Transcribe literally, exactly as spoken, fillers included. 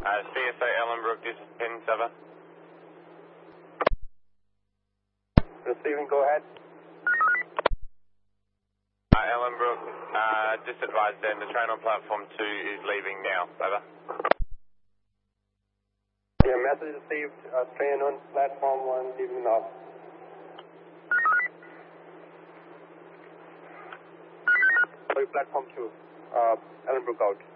Uh, C S A Ellenbrook, this is ten seven. Receiving, go ahead. Uh, Ellenbrook, uh, just advised then the train on platform two is leaving now. Over. Yeah, message received. Uh, train on platform one leaving now. Sorry, platform two. Uh, Ellenbrook out.